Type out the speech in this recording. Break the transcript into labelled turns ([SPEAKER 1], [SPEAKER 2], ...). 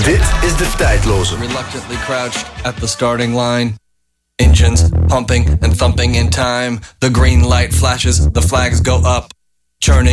[SPEAKER 1] Dit is de tijdloze.
[SPEAKER 2] Reluctantly crouched at the starting line. Engines pumping and thumping in time. The green light flashes, the flags go up. Churning